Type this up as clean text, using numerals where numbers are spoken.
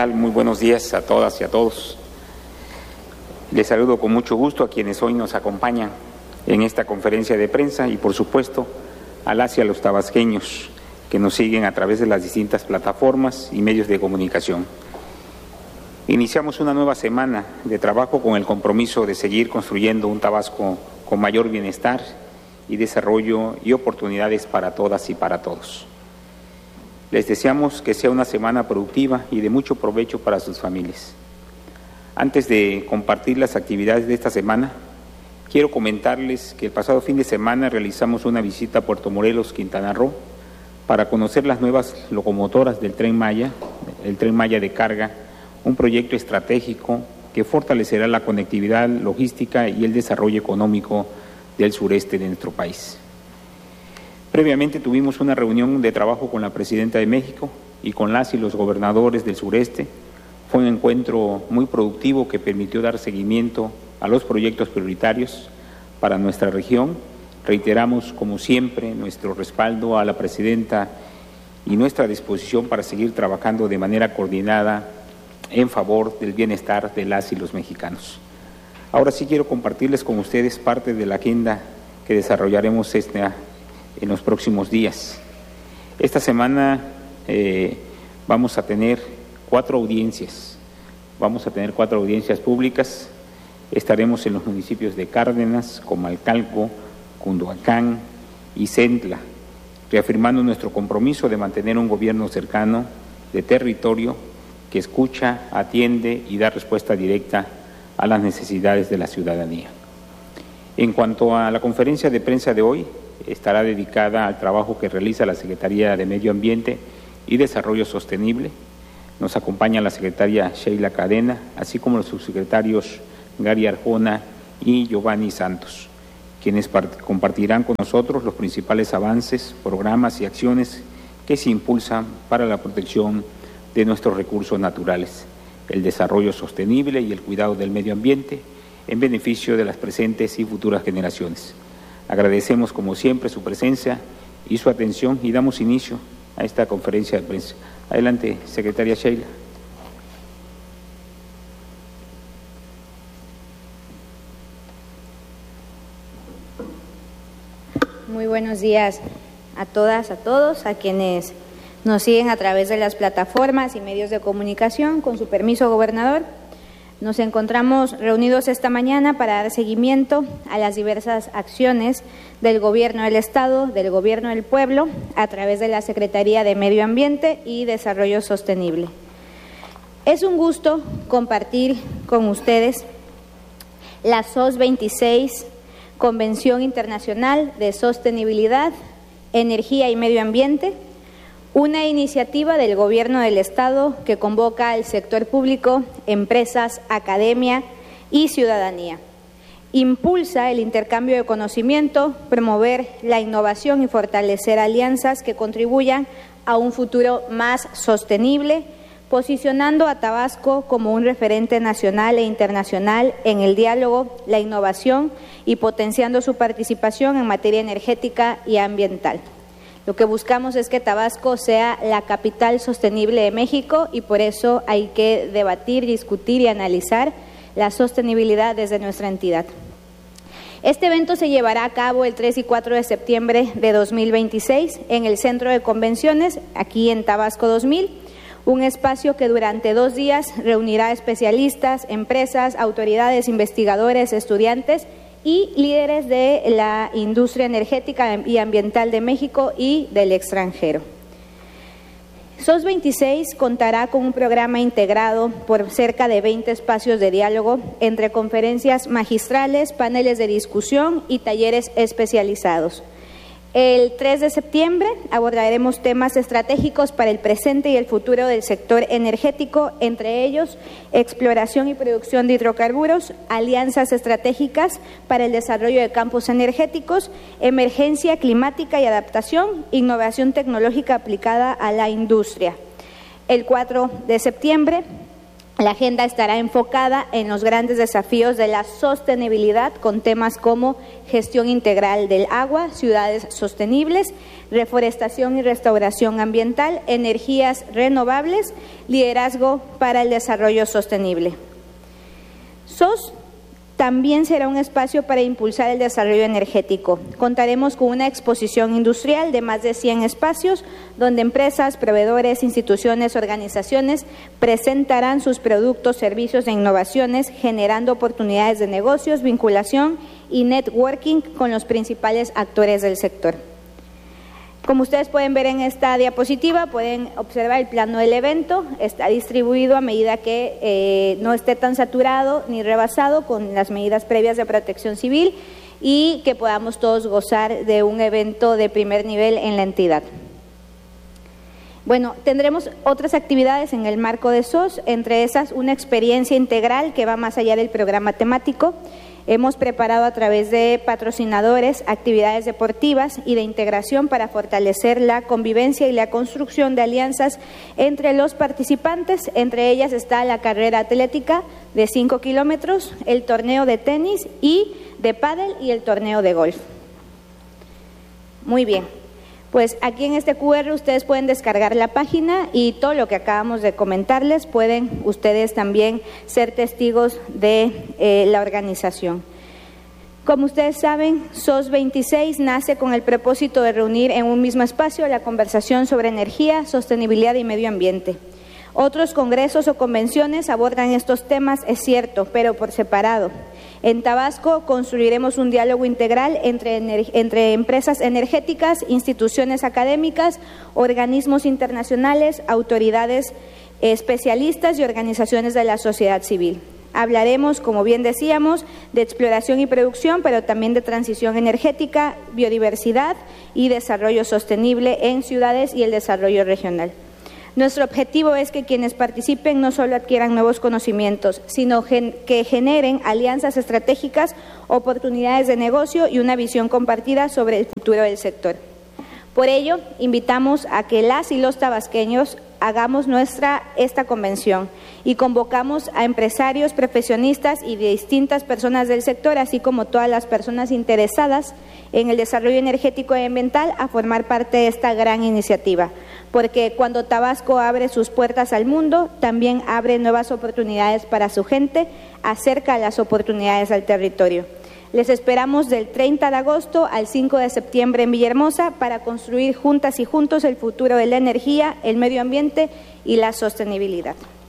tal? Muy buenos días a todas y a todos. Les saludo con mucho gusto a quienes hoy nos acompañan en esta conferencia de prensa y, por supuesto, a las y a los tabasqueños que nos siguen a través de las distintas plataformas y medios de comunicación. Iniciamos una nueva semana de trabajo con el compromiso de seguir construyendo un Tabasco con mayor bienestar y desarrollo y oportunidades para todas y para todos. Les deseamos que sea una semana productiva y de mucho provecho para sus familias. Antes de compartir las actividades de esta semana, quiero comentarles que el pasado fin de semana realizamos una visita a Puerto Morelos, Quintana Roo, para conocer las nuevas locomotoras del Tren Maya, el Tren Maya de carga, un proyecto estratégico que fortalecerá la conectividad logística y el desarrollo económico del sureste de nuestro país. Previamente tuvimos una reunión de trabajo con la Presidenta de México y con las y los gobernadores del sureste. Fue un encuentro muy productivo que permitió dar seguimiento a los proyectos prioritarios para nuestra región. Reiteramos, como siempre, nuestro respaldo a la Presidenta y nuestra disposición para seguir trabajando de manera coordinada en favor del bienestar de las y los mexicanos. Ahora sí quiero compartirles con ustedes parte de la agenda que desarrollaremos en los próximos días. Esta semana vamos a tener 4 audiencias. Vamos a tener 4 audiencias públicas. Estaremos en los municipios de Cárdenas, Comalcalco, Cunduacán y Centla, reafirmando nuestro compromiso de mantener un gobierno cercano, de territorio, que escucha, atiende y da respuesta directa a las necesidades de la ciudadanía. En cuanto a la conferencia de prensa de hoy, estará dedicada al trabajo que realiza la Secretaría de Medio Ambiente y Desarrollo Sostenible. Nos acompaña la secretaria Sheila Cadena, así como los subsecretarios Gary Arjona y Giovanni Santos, quienes compartirán con nosotros los principales avances, programas y acciones que se impulsan para la protección de nuestros recursos naturales, el desarrollo sostenible y el cuidado del medio ambiente en beneficio de las presentes y futuras generaciones. Agradecemos como siempre su presencia y su atención y damos inicio a esta conferencia de prensa. Adelante, secretaria Sheila. Muy buenos días a todas, a todos, a quienes nos siguen a través de las plataformas y medios de comunicación. Con su permiso, gobernador, nos encontramos reunidos esta mañana para dar seguimiento a las diversas acciones del Gobierno del Estado, del Gobierno del Pueblo, a través de la Secretaría de Medio Ambiente y Desarrollo Sostenible. Es un gusto compartir con ustedes la SOS 26, Convención Internacional de Sostenibilidad, Energía y Medio Ambiente, una iniciativa del Gobierno del Estado que convoca al sector público, empresas, academia y ciudadanía. Impulsa el intercambio de conocimiento, promover la innovación y fortalecer alianzas que contribuyan a un futuro más sostenible, posicionando a Tabasco como un referente nacional e internacional en el diálogo, la innovación y potenciando su participación en materia energética y ambiental. Lo que buscamos es que Tabasco sea la capital sostenible de México y por eso hay que debatir, discutir y analizar la sostenibilidad desde nuestra entidad. Este evento se llevará a cabo el 3 y 4 de septiembre de 2026 en el Centro de Convenciones, aquí en Tabasco 2000, un espacio que durante 2 días reunirá especialistas, empresas, autoridades, investigadores, estudiantes y líderes de la industria energética y ambiental de México y del extranjero. SOS 26 contará con un programa integrado por cerca de 20 espacios de diálogo entre conferencias magistrales, paneles de discusión y talleres especializados. El 3 de septiembre abordaremos temas estratégicos para el presente y el futuro del sector energético, entre ellos exploración y producción de hidrocarburos, alianzas estratégicas para el desarrollo de campos energéticos, emergencia climática y adaptación, innovación tecnológica aplicada a la industria. El 4 de septiembre La agenda estará enfocada en los grandes desafíos de la sostenibilidad con temas como gestión integral del agua, ciudades sostenibles, reforestación y restauración ambiental, energías renovables, liderazgo para el desarrollo sostenible. SOS también será un espacio para impulsar el desarrollo energético. Contaremos con una exposición industrial de más de 100 espacios, donde empresas, proveedores, instituciones, organizaciones presentarán sus productos, servicios e innovaciones, generando oportunidades de negocios, vinculación y networking con los principales actores del sector. Como ustedes pueden ver en esta diapositiva, pueden observar el plano del evento. Está distribuido a medida que no esté tan saturado ni rebasado con las medidas previas de protección civil y que podamos todos gozar de un evento de primer nivel en la entidad. Bueno, tendremos otras actividades en el marco de SOS, entre esas una experiencia integral que va más allá del programa temático. Hemos preparado a través de patrocinadores actividades deportivas y de integración para fortalecer la convivencia y la construcción de alianzas entre los participantes. Entre ellas está la carrera atlética de 5 kilómetros, el torneo de tenis y de pádel y el torneo de golf. Muy bien. Pues aquí en este QR ustedes pueden descargar la página y todo lo que acabamos de comentarles, pueden ustedes también ser testigos de la organización. Como ustedes saben, SOS 26 nace con el propósito de reunir en un mismo espacio la conversación sobre energía, sostenibilidad y medio ambiente. Otros congresos o convenciones abordan estos temas, es cierto, pero por separado. En Tabasco construiremos un diálogo integral entre empresas energéticas, instituciones académicas, organismos internacionales, autoridades especialistas y organizaciones de la sociedad civil. Hablaremos, como bien decíamos, de exploración y producción, pero también de transición energética, biodiversidad y desarrollo sostenible en ciudades y el desarrollo regional. Nuestro objetivo es que quienes participen no solo adquieran nuevos conocimientos, sino que generen alianzas estratégicas, oportunidades de negocio y una visión compartida sobre el futuro del sector. Por ello, invitamos a que las y los tabasqueños hagamos nuestra esta convención y convocamos a empresarios, profesionistas y de distintas personas del sector, así como todas las personas interesadas en el desarrollo energético y ambiental a formar parte de esta gran iniciativa, porque cuando Tabasco abre sus puertas al mundo, también abre nuevas oportunidades para su gente, acerca las oportunidades al territorio. Les esperamos del 30 de agosto al 5 de septiembre en Villahermosa para construir juntas y juntos el futuro de la energía, el medio ambiente y la sostenibilidad.